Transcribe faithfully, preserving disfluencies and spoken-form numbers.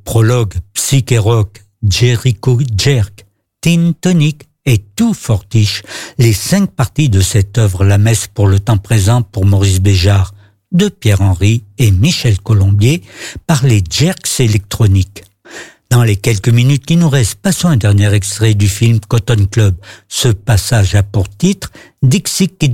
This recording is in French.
Prologue, Psyché Rock, Jericho Jerk, Tin Tonic et tout fortiche, les cinq parties de cette œuvre La Messe pour le temps présent pour Maurice Béjart, de Pierre Henry et Michel Colombier par les Jerks électroniques. Dans les quelques minutes qui nous restent, passons un dernier extrait du film Cotton Club. Ce passage a pour titre Dixie Kid